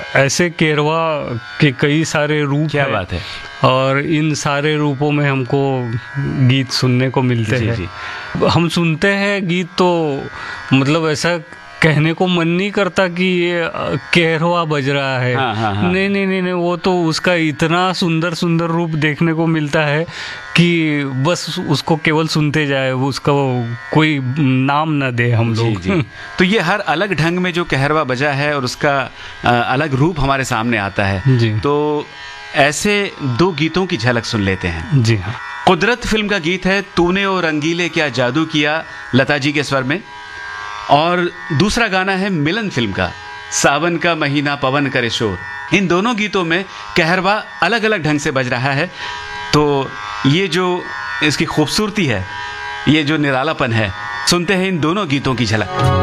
ऐसे केरवा के कई सारे रूप क्या है, बात है। और इन सारे रूपों में हमको गीत सुनने को मिलते जी, हैं। जी। हम सुनते हैं गीत तो मतलब ऐसा कहने को मन नहीं करता कि ये केरवा बज रहा है। हाँ, हाँ, हाँ। नहीं नहीं नहीं नहीं, वो तो उसका इतना सुंदर सुंदर रूप देखने को मिलता है कि बस उसको केवल सुनते जाए, उसका कोई नाम ना दे हम लोग। जी, जी। तो ये हर अलग ढंग में जो कहरवा बजा है और उसका अलग रूप हमारे सामने आता है। जी। तो ऐसे 2 गीतों की झलक सुन लेते हैं। जी हाँ। कुदरत फिल्म का गीत है तूने ओ रंगीले क्या जादू किया, लता जी के स्वर में। और दूसरा गाना है मिलन फिल्म का, सावन का महीना पवन करे शोर। इन दोनों गीतों में कहरवा अलग अलग ढंग से बज रहा है। तो ये जो इसकी खूबसूरती है, ये जो निरालापन है, सुनते हैं इन दोनों गीतों की झलक।